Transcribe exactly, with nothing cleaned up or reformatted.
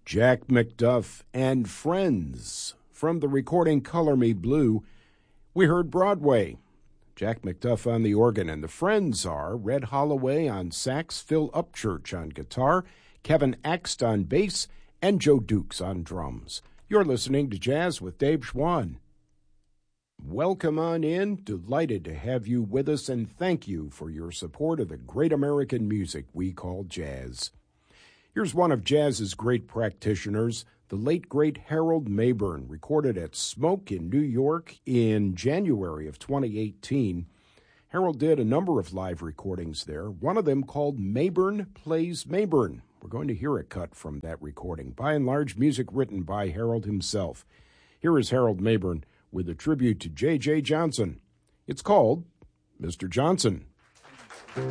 Jack McDuff and Friends. From the recording Color Me Blue, we heard Broadway. Jack McDuff on the organ, and the Friends are Red Holloway on sax, Phil Upchurch on guitar, Kevin Axt on bass, and Joe Dukes on drums. You're listening to Jazz with Dave Schwann. Welcome on in. Delighted to have you with us, and thank you for your support of the great American music we call jazz. Here's one of jazz's great practitioners, the late, great Harold Mabern, recorded at Smoke in New York in January of twenty eighteen. Harold did a number of live recordings there, one of them called Mabern Plays Mabern. We're going to hear a cut from that recording, by and large music written by Harold himself. Here is Harold Mabern with a tribute to J J. Johnson. It's called Mister Johnson.